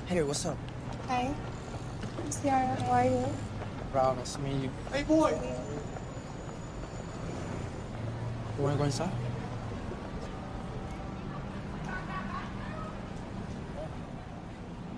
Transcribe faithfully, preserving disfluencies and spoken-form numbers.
Hey, what's up? Hi, I'm Ciara. How are you? Brown, nice to meet you. Hey, boy. You wanna go inside?